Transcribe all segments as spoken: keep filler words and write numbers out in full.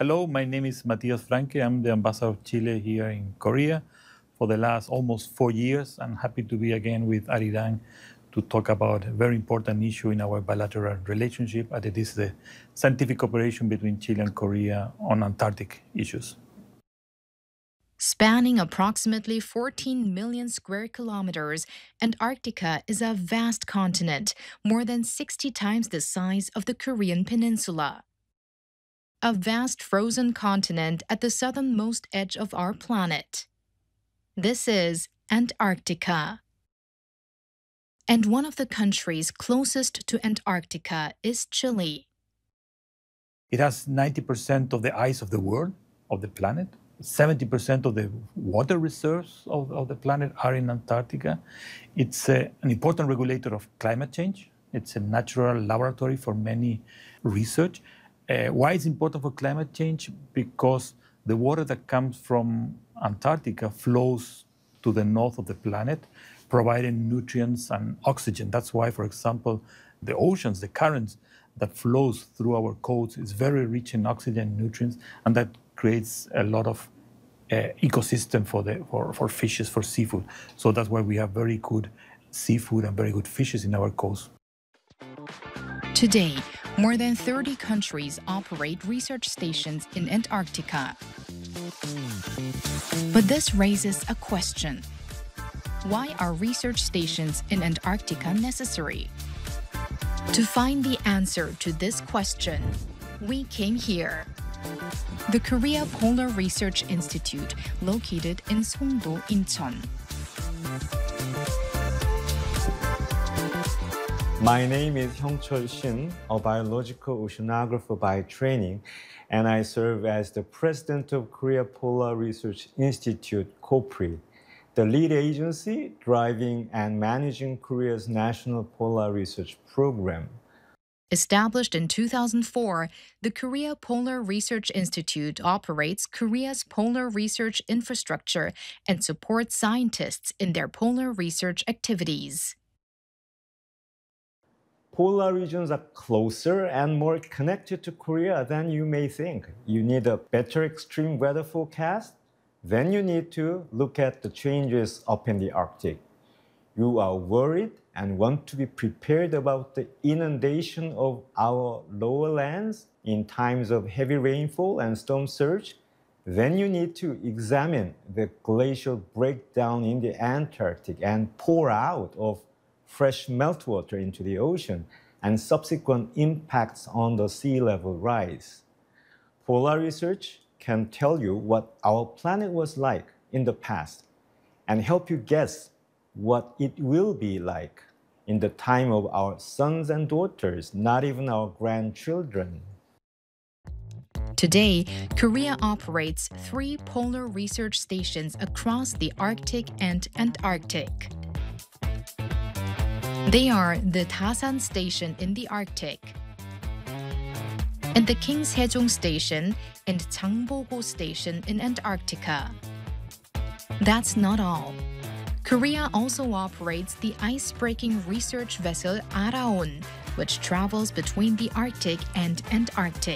Hello, my name is Matias Franke. I'm the ambassador of Chile here in Korea for the last almost four years. I'm happy to be again with Arirang to talk about a very important issue in our bilateral relationship, and it is the scientific cooperation between Chile and Korea on Antarctic issues. Spanning approximately fourteen million square kilometers, Antarctica is a vast continent, more than sixty times the size of the Korean peninsula. A vast frozen continent at the southernmost edge of our planet. This is Antarctica. And one of the countries closest to Antarctica is Chile. It has ninety percent of the ice of the world, of the planet. seventy percent of the water reserves of, of the planet are in Antarctica. It's a, an important regulator of climate change. It's a natural laboratory for many research. Uh, why it's important for climate change? Because the water that comes from Antarctica flows to the north of the planet, providing nutrients and oxygen. That's why, for example, the oceans, the currents that flows through our coasts is very rich in oxygen and nutrients, and that creates a lot of uh, ecosystem for the for, for fishes, for seafood. So that's why we have very good seafood and very good fishes in our coast. Today, more than thirty countries operate research stations in Antarctica. But this raises a question. Why are research stations in Antarctica necessary? To find the answer to this question, we came here. The Korea Polar Research Institute, located in Songdo, Incheon. My name is Hyungchul Shin, a biological oceanographer by training, and I serve as the president of Korea Polar Research Institute, KOPRI, the lead agency driving and managing Korea's National Polar Research Program. Established in two thousand four, the Korea Polar Research Institute operates Korea's polar research infrastructure and supports scientists in their polar research activities. Polar regions are closer and more connected to Korea than you may think. You need a better extreme weather forecast. Then you need to look at the changes up in the Arctic. You are worried and want to be prepared about the inundation of our lower lands in times of heavy rainfall and storm surge. Then you need to examine the glacial breakdown in the Antarctic and pour out of fresh meltwater into the ocean and subsequent impacts on the sea level rise. Polar research can tell you what our planet was like in the past and help you guess what it will be like in the time of our sons and daughters, not even our grandchildren. Today, Korea operates three polar research stations across the Arctic and Antarctic. They are the Dasan Station in the Arctic, and the King Sejong Station and Changbogo Station in Antarctica. That's not all. Korea also operates the ice-breaking research vessel Araon, which travels between the Arctic and Antarctic.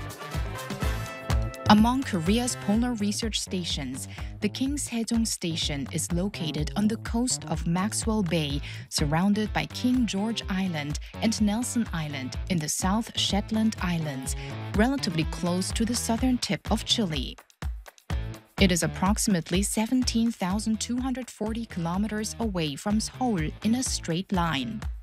Among Korea's polar research stations, the King Sejong Station is located on the coast of Maxwell Bay, surrounded by King George Island and Nelson Island in the South Shetland Islands, relatively close to the southern tip of Chile. It is approximately seventeen thousand two hundred forty kilometers away from Seoul in a straight line.